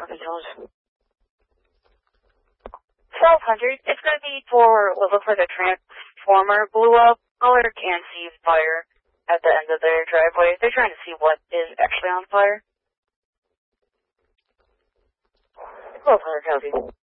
intelligence. 1200. It's going to be for what looks like a transformer blew up. All I can see is fire at the end of their driveway. They're trying to see what is actually on fire. 1200, copy.